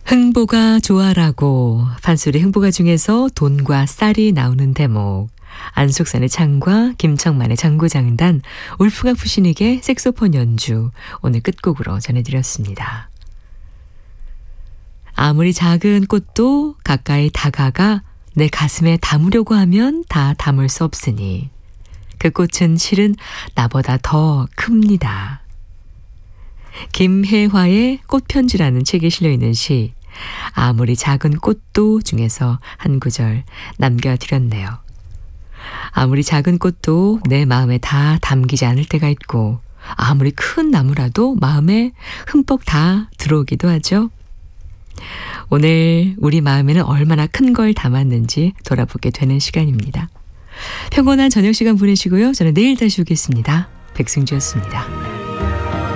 흥보가 좋아라고 판소리 흥보가 중에서 돈과 쌀이 나오는 대목, 안숙산의 창과 김청만의 장구장단, 울프가 푸시닉의 색소폰 연주, 오늘 끝곡으로 전해드렸습니다. 아무리 작은 꽃도 가까이 다가가 내 가슴에 담으려고 하면 다 담을 수 없으니 그 꽃은 실은 나보다 더 큽니다. 김혜화의 꽃편지라는 책에 실려있는 시 아무리 작은 꽃도 중에서 한 구절 남겨드렸네요. 아무리 작은 꽃도 내 마음에 다 담기지 않을 때가 있고 아무리 큰 나무라도 마음에 흠뻑 다 들어오기도 하죠. 오늘 우리 마음에는 얼마나 큰 걸 담았는지 돌아보게 되는 시간입니다. 평온한 저녁 시간 보내시고요. 저는 내일 다시 오겠습니다. 백승주였습니다.